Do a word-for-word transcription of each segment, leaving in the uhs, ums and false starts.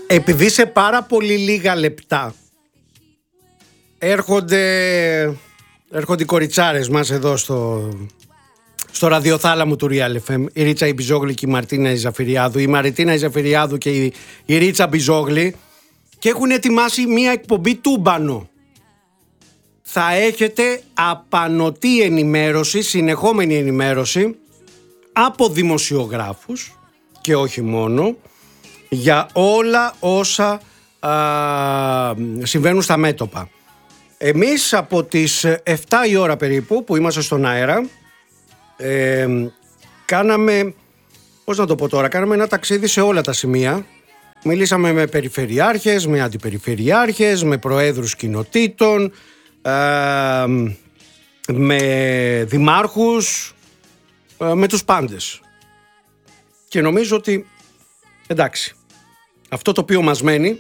Επειδή σε πάρα πολύ λίγα λεπτά έρχονται, έρχονται οι κοριτσάρες μας εδώ στο, στο ραδιοθάλαμο του Real εφ εμ, η Ρίτσα η Μπιζόγλη και η Μαρτίνα η Ζαφυριάδου, η Μαριτίνα η Ζαφυριάδου και η, η Ρίτσα Μπιζόγλη, και έχουν ετοιμάσει μία εκπομπή τούμπανο. Θα έχετε απανωτή ενημέρωση, συνεχόμενη ενημέρωση από δημοσιογράφους και όχι μόνο, για όλα όσα α, συμβαίνουν στα μέτωπα. Εμείς από τις εφτά η ώρα περίπου που είμαστε στον αέρα ε, κάναμε, πώς να το πω τώρα, κάναμε ένα ταξίδι σε όλα τα σημεία. Μιλήσαμε με περιφερειάρχες, με αντιπεριφερειάρχες, με προέδρους κοινοτήτων, ε, με δημάρχους, ε, με τους πάντες. Και νομίζω ότι, εντάξει, αυτό το οποίο μας μένει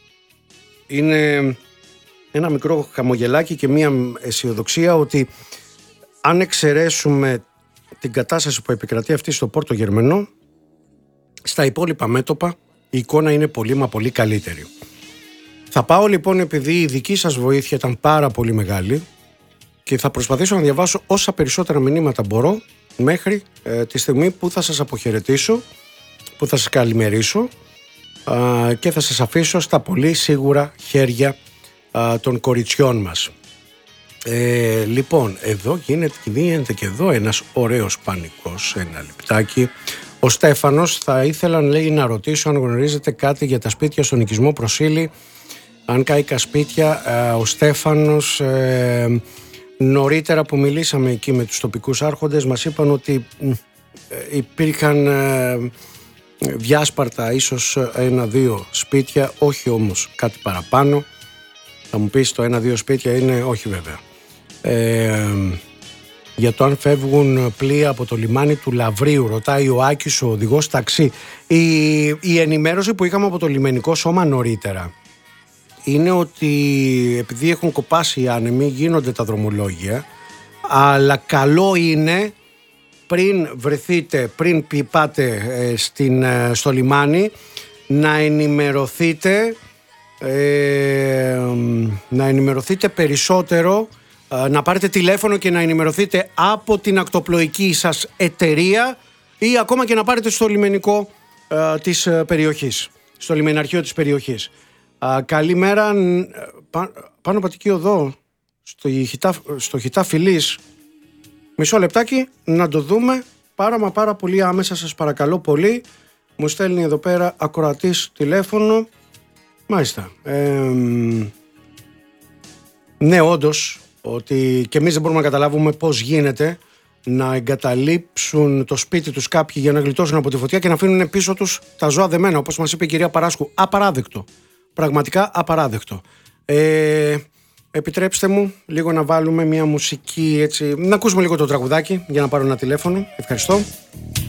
είναι ένα μικρό χαμογελάκι και μια αισιοδοξία ότι αν εξαιρέσουμε την κατάσταση που επικρατεί αυτή στο Πόρτο Γερμενό, στα υπόλοιπα μέτωπα η εικόνα είναι πολύ μα πολύ καλύτερη. Θα πάω λοιπόν, επειδή η δική σας βοήθεια ήταν πάρα πολύ μεγάλη, και θα προσπαθήσω να διαβάσω όσα περισσότερα μηνύματα μπορώ μέχρι ε, τη στιγμή που θα σας αποχαιρετήσω, που θα σας καλημερίσω α, και θα σας αφήσω στα πολύ σίγουρα χέρια α, των κοριτσιών μας. Ε, λοιπόν, εδώ γίνεται, γίνεται και εδώ ένας ωραίος πανικός. Ένα λεπτάκι. Ο Στέφανος, θα ήθελα, λέει, να ρωτήσω αν γνωρίζετε κάτι για τα σπίτια στον οικισμό Προσήλη, αν κάηκα σπίτια. ε, ο Στέφανος, ε, νωρίτερα που μιλήσαμε εκεί με τους τοπικούς άρχοντες, μας είπαν ότι ε, υπήρχαν ε, διάσπαρτα ίσως ένα-δύο σπίτια, όχι όμως κάτι παραπάνω. Θα μου πεις, το ένα-δύο σπίτια είναι, όχι βέβαια. Ε, για το αν φεύγουν πλοία από το λιμάνι του Λαβρίου, ρωτάει ο Άκης, ο οδηγός ταξί. Η, η ενημέρωση που είχαμε από το λιμενικό σώμα νωρίτερα είναι ότι επειδή έχουν κοπάσει οι άνεμοι, γίνονται τα δρομολόγια, αλλά καλό είναι πριν βρεθείτε, πριν πάτε ε, στην, ε, στο λιμάνι, να ενημερωθείτε ε, να ενημερωθείτε περισσότερο, ε, να πάρετε τηλέφωνο και να ενημερωθείτε από την ακτοπλοϊκή σας εταιρεία, ή ακόμα και να πάρετε στο λιμενικό ε, της περιοχής, στο λιμεναρχείο της περιοχής. Ε, καλημέρα, πά, πάνω Πατική Οδό, στο Χιτά, στο Χιτά Φιλής. Μισό λεπτάκι να το δούμε πάρα μα πάρα πολύ άμεσα, σας παρακαλώ πολύ. Μου στέλνει εδώ πέρα ακροατής τηλέφωνο. Μάλιστα. Ε, ναι, όντως, ότι και εμείς δεν μπορούμε να καταλάβουμε πώς γίνεται να εγκαταλείψουν το σπίτι τους κάποιοι για να γλιτώσουν από τη φωτιά και να αφήνουν πίσω τους τα ζώα δεμένα, όπως μας είπε η κυρία Παράσκου. Απαράδεκτο. Πραγματικά απαράδεκτο. Ε, Επιτρέψτε μου λίγο να βάλουμε μια μουσική, έτσι, να ακούσουμε λίγο το τραγουδάκι για να πάρω ένα τηλέφωνο. Ευχαριστώ.